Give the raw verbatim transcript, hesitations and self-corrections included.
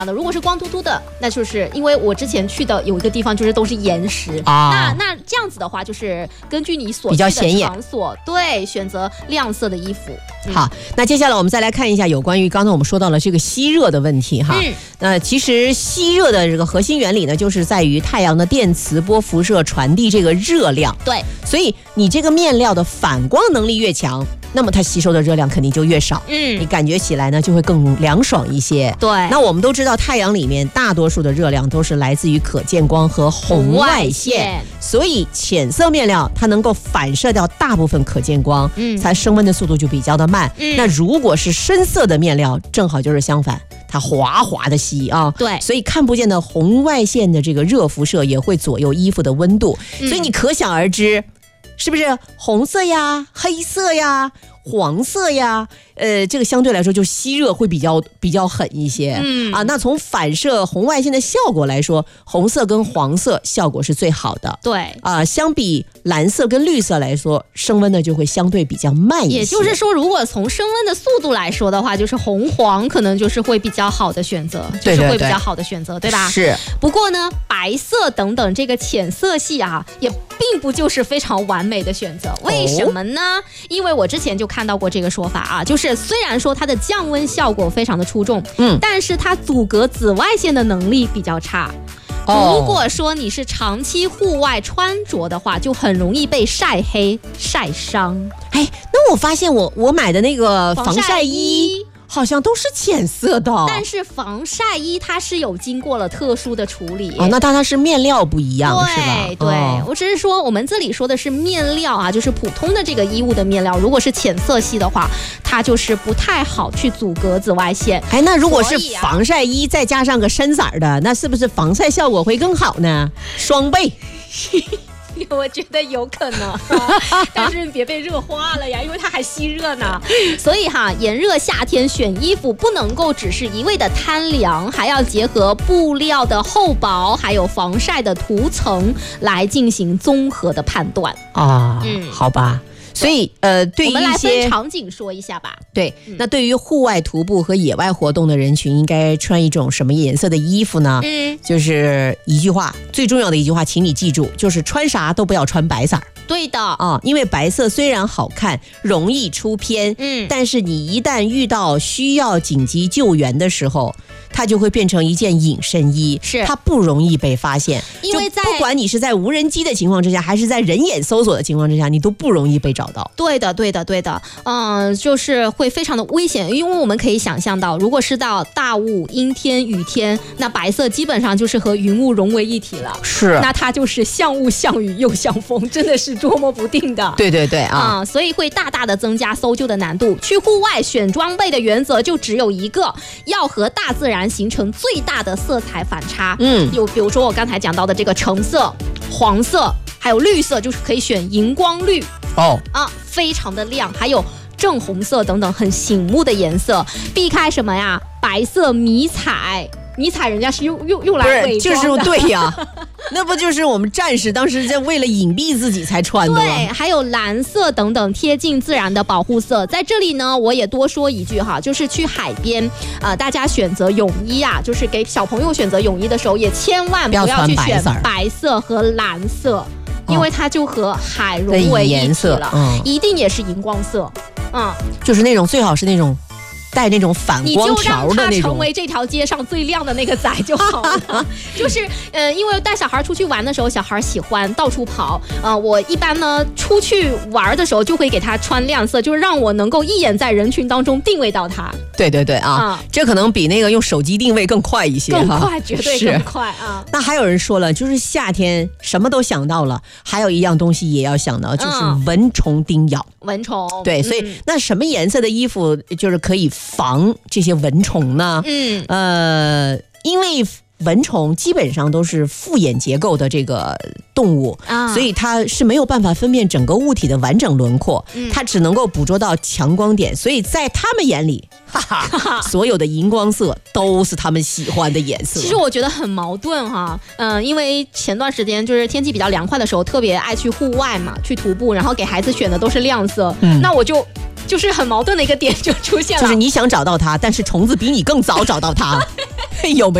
如果是光秃秃的，那就是因为我之前去的有一个地方就是都是岩石啊，那那这样子的话，就是根据你所去的场所，对，选择亮色的衣服。 嗯、好，那接下来我们再来看一下有关于刚才我们说到了这个吸热的问题哈。嗯，那其实吸热的这个核心原理呢，就是在于太阳的电磁波辐射传递这个热量。 对， 所以你这个面料的反光能力越强，那么它吸收的热量肯定就越少。嗯，你感觉起来呢就会更凉爽一些。 对， 那我们都知道太阳里面大多数的热量都是来自于可见光和红外线，所以浅色面料它能够反射掉大部分可见光，嗯，它升温的速度就比较的慢。嗯，那如果是深色的面料，正好就是相反，它滑滑的吸啊。 对， 所以看不见的红外线的这个热辐射也会左右衣服的温度，嗯，所以你可想而知，是不是红色呀、黑色呀、黄色呀，呃，这个相对来说就吸热会比较比较狠一些。嗯啊，那从反射红外线的效果来说，红色跟黄色效果是最好的。 对啊，相比蓝色跟绿色来说，升温的就会相对比较慢一些。 也就是说，如果从升温的速度来说的话，就是红黄可能就是会比较好的选择， 对对对， 就是会比较好的选择，对吧？ 是。 不过呢，白色等等这个浅色系啊，也并不就是非常完美的选择。为什么呢？哦，因为我之前就看到过这个说法啊，就是虽然说它的降温效果非常的出众，嗯，但是它阻隔紫外线的能力比较差。哦，如果说你是长期户外穿着的话，就很容易被晒黑晒伤。 哎，那我发现我我买的那个防晒衣好像都是浅色的， 但是防晒衣它是有经过了特殊的处理。 哦，那它它是面料不一样， 是吧？ 对，哦，我只是说我们这里说的是面料啊，就是普通的这个衣物的面料，如果是浅色系的话，它就是不太好去阻隔紫外线。 哎，那如果是防晒衣再加上个深色的，那是不是防晒效果会更好呢？双倍。 我觉得有可能，啊，但是别被热化了呀，因为它还吸热呢。所以哈，炎热夏天选衣服不能够只是一味的贪凉，还要结合布料的厚薄，还有防晒的涂层来进行综合的判断啊。嗯，好吧。所以呃，对于一些我们来分场景说一下吧。 对，嗯，那对于户外徒步和野外活动的人群，应该穿一种什么颜色的衣服呢？嗯，就是一句话，最重要的一句话，请你记住，就是穿啥都不要穿白色。 对的啊，因为白色虽然好看，容易出片，嗯，但是你一旦遇到需要紧急救援的时候，它就会变成一件隐身衣， 是它不容易被发现。因为在不管你是在无人机的情况之下，还是在人眼搜索的情况之下，你都不容易被找到。 对的，对的，对的，嗯、呃，就是会非常的危险，因为我们可以想象到，如果是到大雾、阴天、雨天，那白色基本上就是和云雾融为一体了。 是， 那它就是像雾像雨又像风，真的是捉摸不定的。 对对对啊、 嗯，所以会大大的增加搜救的难度。去户外选装备的原则就只有一个，要和大自然形成最大的色彩反差。嗯，有比如说我刚才讲到的这个橙色、黄色，还有绿色，就是可以选荧光绿。哦啊，非常的亮，还有正红色等等很醒目的颜色，避开什么呀？白色、迷彩，迷彩人家是用用用来伪装的， 就是对呀，那不就是我们战士当时在为了隐蔽自己才穿的吗？ 对，还有蓝色等等贴近自然的保护色。在这里呢，我也多说一句哈，就是去海边，呃，大家选择泳衣啊，就是给小朋友选择泳衣的时候，也千万不要去选白色和蓝色。因为它就和海融为一体了，嗯，一定也是荧光色，嗯， 就是那种最好是那种带那种反光条的那种， 你就让它成为这条街上最亮的那个仔就好了。就是呃，因为带小孩出去玩的时候，小孩喜欢到处跑，呃，我一般呢出去玩的时候就会给他穿亮色，就是让我能够一眼在人群当中定位到他。 对对对啊、嗯，这可能比那个用手机定位更快一些， 更快，绝对更快啊！ 那还有人说了，就是夏天什么都想到了，还有一样东西也要想到，就是蚊虫叮咬。 嗯、蚊虫， 对，所以、嗯、那什么颜色的衣服就是可以防这些蚊虫呢？嗯，呃，因为蚊虫基本上都是复眼结构的这个动物、啊、所以它是没有办法分辨整个物体的完整轮廓、嗯、它只能够捕捉到强光点，所以在他们眼里哈哈，所有的荧光色都是他们喜欢的颜色。 其实我觉得很矛盾哈，嗯、呃，因为前段时间就是天气比较凉快的时候，特别爱去户外嘛，去徒步，然后给孩子选的都是亮色，嗯、那我就就是很矛盾的一个点就出现了， 就是你想找到它，但是虫子比你更早找到它。 有没